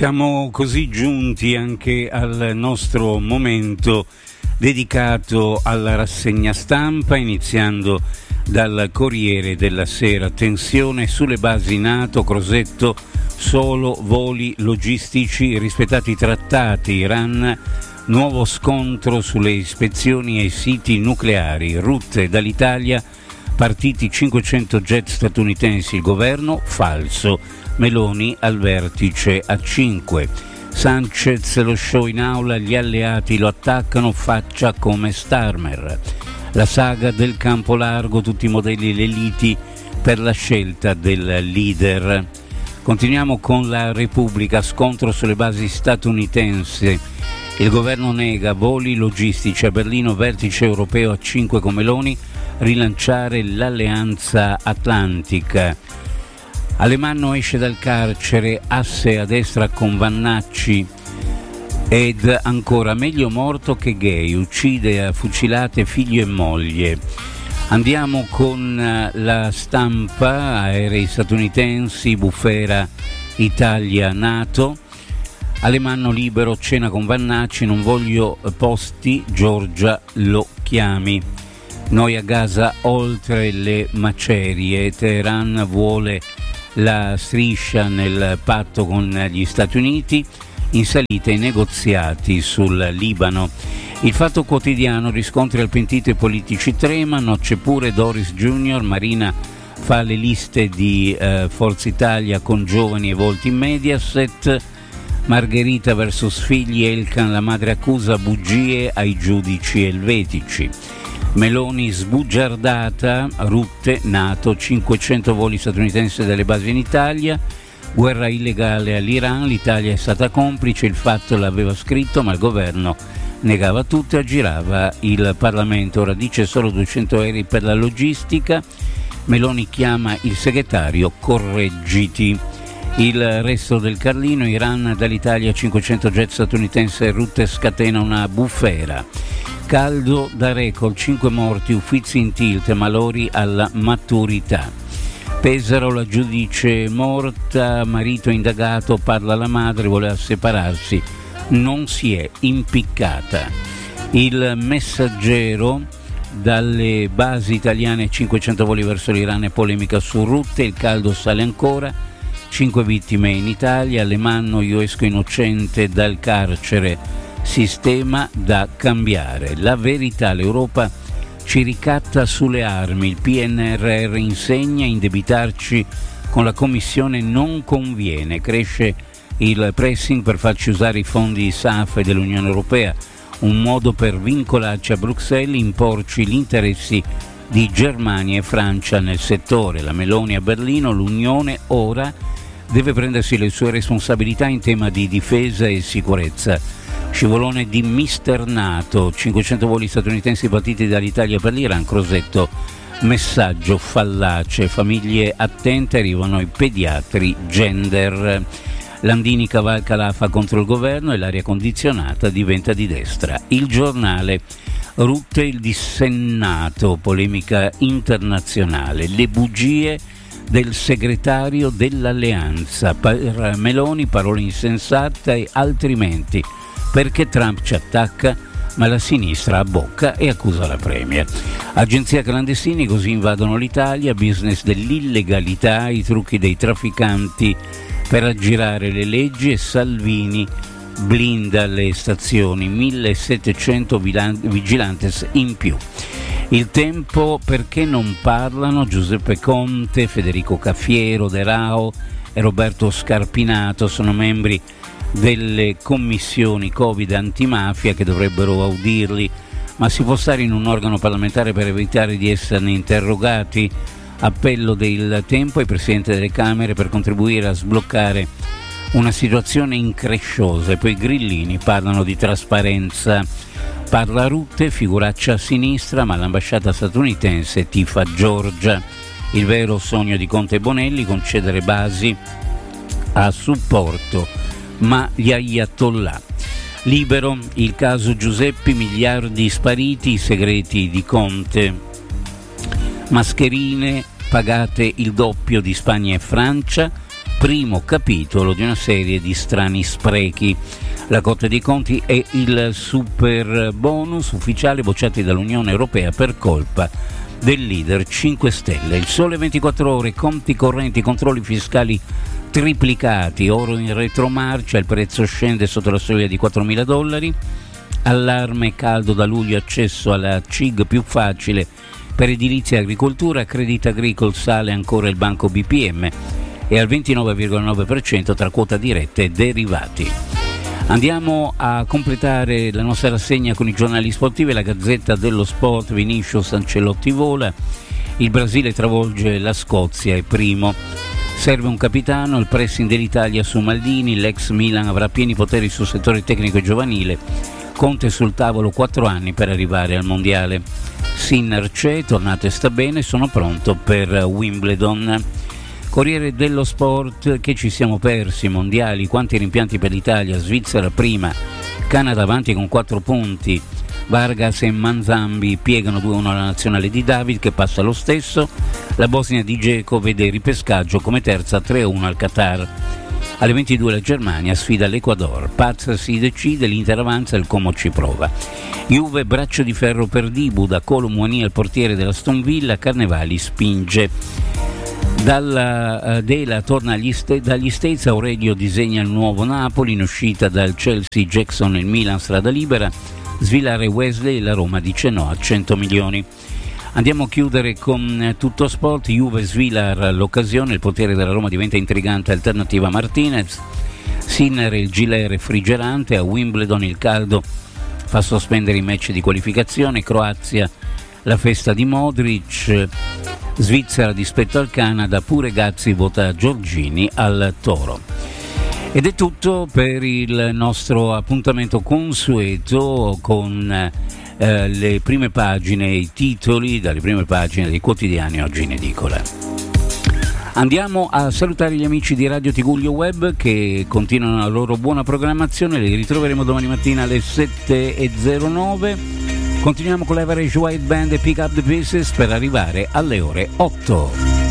Siamo così giunti anche al nostro momento dedicato alla rassegna stampa, iniziando dal Corriere della Sera. Tensione sulle basi NATO, Crosetto, solo voli logistici, rispettati i trattati, Iran, nuovo scontro sulle ispezioni ai siti nucleari, rotte dall'Italia, partiti 500 jet statunitensi, il governo falso, Meloni al vertice a 5. Sanchez lo show in aula, gli alleati lo attaccano, faccia come Starmer. La saga del campo largo, tutti i modelli, le liti per la scelta del leader. Continuiamo con la Repubblica, scontro sulle basi statunitensi. Il governo nega voli logistici a Berlino, vertice europeo a 5 con Meloni, rilanciare l'alleanza atlantica. Alemanno esce dal carcere, asse a destra con Vannacci. Ed ancora, meglio morto che gay, uccide a fucilate figlio e moglie. Andiamo con la Stampa, aerei statunitensi, bufera Italia NATO. Alemanno libero, cena con Vannacci, non voglio posti, Giorgia lo chiami. Noi a Gaza oltre le macerie, Teheran vuole la striscia nel patto con gli Stati Uniti, in salita i negoziati sul Libano. Il Fatto Quotidiano, riscontri al pentito e politici tremano, c'è pure Doris Junior, Marina fa le liste di Forza Italia con giovani e volti in Mediaset, Margherita versus figli, Elkan la madre accusa bugie ai giudici elvetici. Meloni sbugiardata, rotte, NATO, 500 voli statunitensi dalle basi in Italia, guerra illegale all'Iran, l'Italia è stata complice, il Fatto l'aveva scritto ma il governo negava tutto e aggirava il Parlamento, ora dice solo 200 aerei per la logistica, Meloni chiama il segretario, correggiti. Il Resto del Carlino, Iran dall'Italia 500 jet statunitense, rotte scatena una bufera. Caldo da record, 5 morti, Uffizi in tilt, malori alla maturità. Pesaro, la giudice morta, marito indagato, parla la madre, voleva separarsi, non si è impiccata. Il Messaggero, dalle basi italiane 500 voli verso l'Iran e polemica su rotte, il caldo sale ancora, 5 vittime in Italia, Alemanno io esco innocente dal carcere, sistema da cambiare. La Verità, l'Europa ci ricatta sulle armi, il PNRR insegna, indebitarci con la Commissione non conviene, cresce il pressing per farci usare i fondi SAF dell'Unione Europea, un modo per vincolarci a Bruxelles, imporci gli interessi di Germania e Francia nel settore. La Meloni a Berlino, l'Unione ora deve prendersi le sue responsabilità in tema di difesa e sicurezza. Scivolone di Mister NATO, 500 voli statunitensi partiti dall'Italia per l'Iran, Crosetto, messaggio fallace, famiglie attente, arrivano i pediatri gender. Landini cavalca l'AFA contro il governo e l'aria condizionata diventa di destra. Il Giornale, rutte il dissennato, polemica internazionale, le bugie del segretario dell'alleanza, per Meloni parole insensate, altrimenti perché Trump ci attacca ma la sinistra abbocca e accusa la Premier. Agenzia clandestini, così invadono l'Italia, business dell'illegalità, i trucchi dei trafficanti per aggirare le leggi e Salvini blinda le stazioni, 1700 vigilantes in più. Il Tempo, perché non parlano Giuseppe Conte, Federico Caffiero, De Rao e Roberto Scarpinato, sono membri delle commissioni Covid antimafia che dovrebbero audirli, ma si può stare in un organo parlamentare per evitare di esserne interrogati? Appello del Tempo ai Presidenti delle Camere per contribuire a sbloccare una situazione incresciosa. E poi Grillini parlano di trasparenza, parla Rutte, figuraccia a sinistra, ma l'ambasciata statunitense tifa Giorgia. Il vero sogno di Conte e Bonelli, concedere basi a supporto ma gli ayatollah. Libero, il caso Giuseppi, miliardi spariti, i segreti di Conte. Mascherine pagate il doppio di Spagna e Francia, primo capitolo di una serie di strani sprechi. La Corte dei Conti e il super bonus ufficiali bocciati dall'Unione Europea per colpa del leader 5 Stelle. Il Sole 24 Ore, conti correnti, controlli fiscali triplicati, oro in retromarcia, il prezzo scende sotto la soglia di $4.000, allarme caldo da luglio, accesso alla CIG più facile per edilizia e agricoltura, Crédit Agricole sale ancora il banco BPM e al 29,9% tra quota diretta e derivati. Andiamo a completare la nostra rassegna con i giornali sportivi. La Gazzetta dello Sport, Vinicius, Ancelotti vola, il Brasile travolge la Scozia, è primo. Serve un capitano, il pressing dell'Italia su Maldini, l'ex Milan avrà pieni poteri sul settore tecnico e giovanile, Conte sul tavolo 4 anni per arrivare al mondiale. Sinner c'è, tornato e sta bene, sono pronto per Wimbledon. Corriere dello Sport, che ci siamo persi, mondiali, quanti rimpianti per l'Italia, Svizzera prima, Canada avanti con 4 punti, Vargas e Manzambi piegano 2-1 alla nazionale di David che passa lo stesso, la Bosnia di Dzeko vede ripescaggio come terza 3-1 al Qatar. Alle 22 la Germania sfida l'Ecuador, Paz si decide, l'Inter avanza, il Como ci prova. Juve braccio di ferro per Dibu, da Kolo Muani al portiere della Aston Villa, Carnevali spinge. Dalla Dela torna dagli States, Aurelio disegna il nuovo Napoli, in uscita dal Chelsea Jackson, il Milan strada libera, svilare Wesley e la Roma dice no a 100 milioni. Andiamo a chiudere con tutto sport. Juve Svilar l'occasione, il potere della Roma diventa intrigante, alternativa Martinez. Sinner il gilet refrigerante, a Wimbledon il caldo fa sospendere i match di qualificazione, Croazia la festa di Modric, Svizzera dispetto al Canada, pure Gazzi vota Giorgini al Toro. Ed è tutto per il nostro appuntamento consueto con le prime pagine, i titoli dalle prime pagine dei quotidiani oggi in edicola. Andiamo a salutare gli amici di Radio Tigullio Web che continuano la loro buona programmazione, li ritroveremo domani mattina alle 7:09. Continuiamo con l'Average White Band e Pick Up the Pieces per arrivare alle ore 8.